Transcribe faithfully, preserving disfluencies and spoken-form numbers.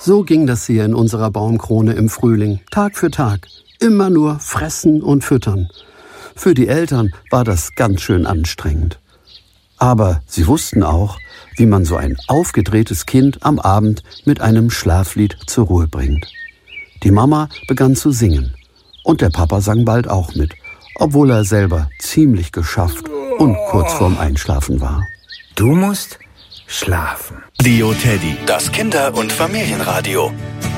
So ging das hier in unserer Baumkrone im Frühling, Tag für Tag. Immer nur fressen und füttern. Für die Eltern war das ganz schön anstrengend. Aber sie wussten auch, wie man so ein aufgedrehtes Kind am Abend mit einem Schlaflied zur Ruhe bringt. Die Mama begann zu singen und der Papa sang bald auch mit, obwohl er selber ziemlich geschafft und kurz vorm Einschlafen war. Du musst schlafen. Leo Teddy, das Kinder- und Familienradio.